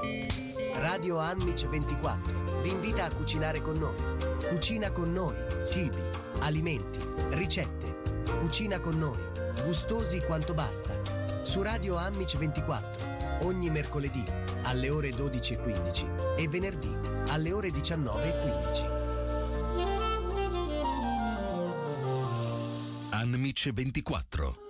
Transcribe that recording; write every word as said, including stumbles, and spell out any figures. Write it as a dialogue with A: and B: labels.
A: Radio Anmic ventiquattro vi invita a cucinare con noi. Cucina con noi, cibi, alimenti, ricette. Cucina con noi, gustosi quanto basta. Su Radio Anmic ventiquattro, ogni mercoledì alle ore dodici e quindici e venerdì alle ore diciannove e quindici.
B: Anmic ventiquattro.